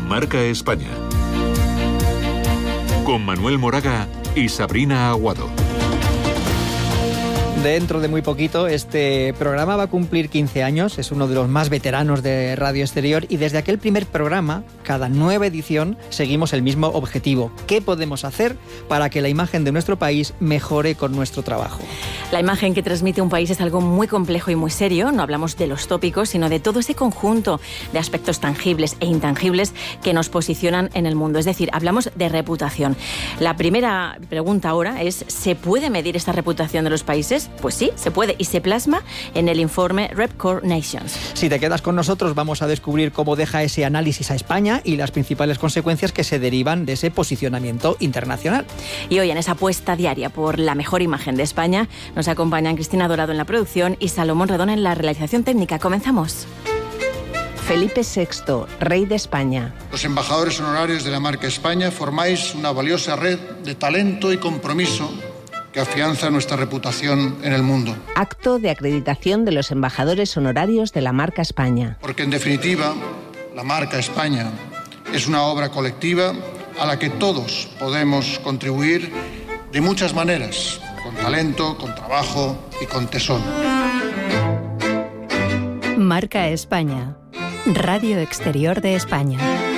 Marca España. Con Manuel Moraga y Sabrina Aguado. Dentro de muy poquito este programa va a cumplir 15 años, es uno de los más veteranos de Radio Exterior y desde aquel primer programa, cada nueva edición, seguimos el mismo objetivo. ¿Qué podemos hacer para que la imagen de nuestro país mejore con nuestro trabajo? La imagen que transmite un país es algo muy complejo y muy serio. No hablamos de los tópicos, sino de todo ese conjunto de aspectos tangibles e intangibles que nos posicionan en el mundo. Es decir, hablamos de reputación. La primera pregunta ahora es, ¿se puede medir esta reputación de los países? Pues sí, se puede y se plasma en el informe RepCore Nations. Si te quedas con nosotros vamos a descubrir cómo deja ese análisis a España y las principales consecuencias que se derivan de ese posicionamiento internacional. Y hoy en esa apuesta diaria por la mejor imagen de España nos acompañan Cristina Dorado en la producción y Salomón Redón en la realización técnica. Comenzamos. Felipe VI, rey de España. Los embajadores honorarios de la marca España formáis una valiosa red de talento y compromiso que afianza nuestra reputación en el mundo. Acto de acreditación de los embajadores honorarios de la marca España. Porque en definitiva, la marca España es una obra colectiva a la que todos podemos contribuir de muchas maneras, con talento, con trabajo y con tesón. Marca España, Radio Exterior de España.